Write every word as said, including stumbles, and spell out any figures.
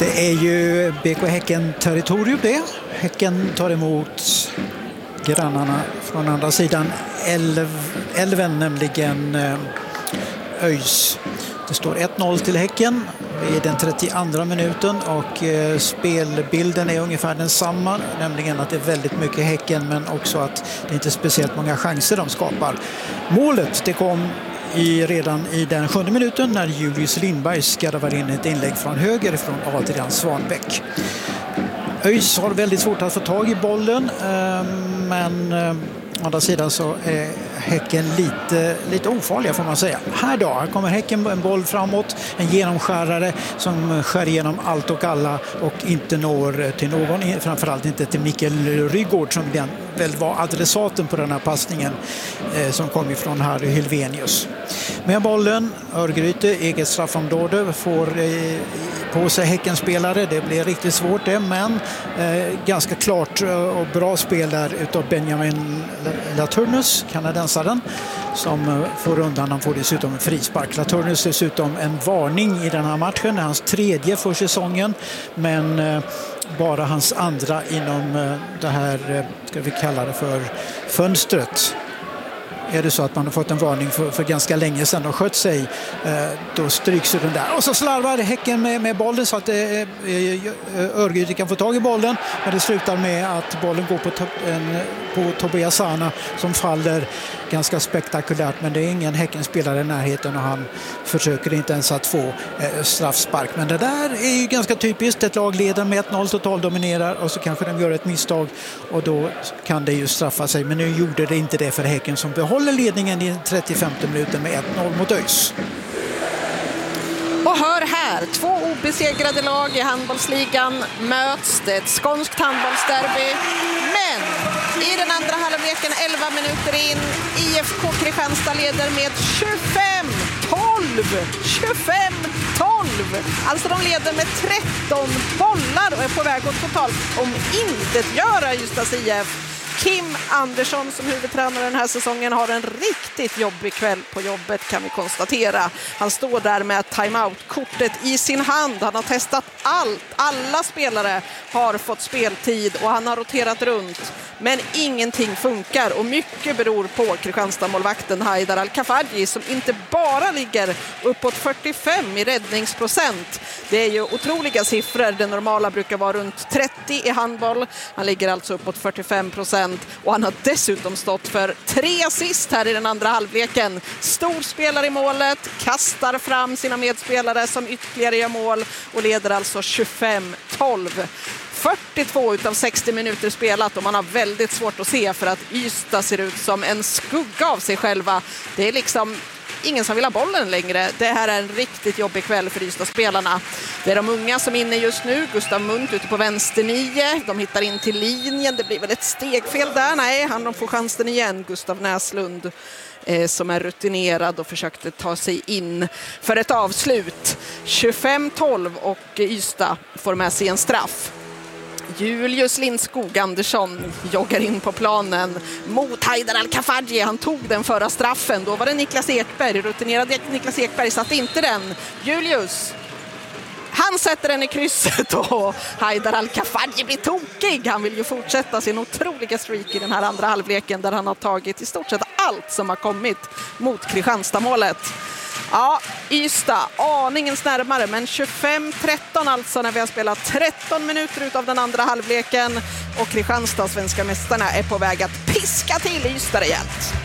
Det är ju B K Häcken-territorium det. Häcken tar emot grannarna från andra sidan älv, älven, nämligen ÖIS. Det står ett noll till Häcken i den trettioandra minuten och eh, spelbilden är ungefär densamma, nämligen att det är väldigt mycket Häcken men också att det inte är speciellt många chanser de skapar. Målet det kom i, redan i den sjunde minuten när Julius Lindberg skarvar in ett inlägg från höger från Adrian Svanbäck. ÖIS har väldigt svårt att få tag i bollen eh, men eh, å andra sidan så är Häcken lite, lite ofarliga får man säga. Här då, här kommer Häcken en boll framåt, en genomskärare som skär igenom allt och alla och inte når till någon, framförallt inte till Mikael Rygaard som den väl var adressaten på den här passningen eh, som kom ifrån Harry Hylvenius. Med bollen, Örgryte, eget straffområde, får eh, på sig Häckenspelare. Det blir riktigt svårt det, men eh, ganska klart och bra spel där utav Benjamin Laturnus, kanadensaren, som får undan. Han får dessutom en frispark. Laturnus dessutom en varning i den här matchen, hans tredje för säsongen, men eh, bara hans andra inom eh, det här, eh, ska vi kalla det för fönstret. Är det så att man har fått en varning för, för ganska länge sedan och skött sig, eh, då stryks den där. Och så slarvar Häcken med, med bollen så att eh, Örgryte kan få tag i bollen. Men det slutar med att bollen går på, to- en, på Tobias Sana som faller ganska spektakulärt. Men det är ingen Häckenspelare i närheten och han försöker inte ens att få eh, straffspark. Men det där är ju ganska typiskt. Ett lag leder med ett noll, total dominerar och så kanske de gör ett misstag och då kan det ju straffa sig. Men nu gjorde det inte det för Häcken som behåller ledningen i den trettiofemte minuten med ett noll mot ÖIS. Och hör här, två obesegrade lag i handbollsligan möts. Det är ett skånskt handbollsderby. Men i den andra halvleken, elva minuter in, I F K Kristianstad leder med tjugofem tolv. tjugofem tolv. Alltså de leder med tretton bollar och är på väg att totalt omintetgöra Ystad I F. Kim Andersson som huvudtränare den här säsongen har en riktigt jobbig kväll på jobbet, kan vi konstatera. Han står där med timeout-kortet i sin hand. Han har testat allt. Alla spelare har fått speltid och han har roterat runt. Men ingenting funkar och mycket beror på Kristianstad-målvakten Haidar Al-Kafaji som inte bara ligger uppåt fyrtiofem i räddningsprocent. Det är ju otroliga siffror. Det normala brukar vara runt trettio i handboll. Han ligger alltså uppåt fyrtiofem procent och han har dessutom stått för tre assist här i den andra halvleken. Stor spelare i målet, kastar fram sina medspelare som ytterligare gör mål och leder alltså tjugofem tolv. fyrtiotvå utav sextio minuter spelat och man har väldigt svårt att se för att Ystad ser ut som en skugga av sig själva. Det är liksom ingen som vill ha bollen längre. Det här är en riktigt jobbig kväll för Ystad-spelarna. Det är de unga som är inne just nu. Gustav Munt ute på vänster nio. De hittar in till linjen. Det blir väl ett stegfel där. Nej, han får chansen igen. Gustav Näslund eh, som är rutinerad och försökte ta sig in för ett avslut. tjugofem tolv och Ystad får med sig en straff. Julius Lindskog Andersson joggar in på planen mot Haidar Al-Kafaji. Han tog den förra straffen. Då var det Niklas Ekberg. Rutinerade Niklas Ekberg satte inte den. Julius, han sätter den i krysset och Haidar Al-Kafaji blir tokig. Han vill ju fortsätta sin otroliga streak i den här andra halvleken där han har tagit i stort sett allt som har kommit mot Kristianstad-målet. Ja, Ystad aningens närmare, men tjugofem tretton alltså när vi har spelat tretton minuter ut av den andra halvleken och Kristianstad, svenska mästarna, är på väg att piska till Ystad rejält.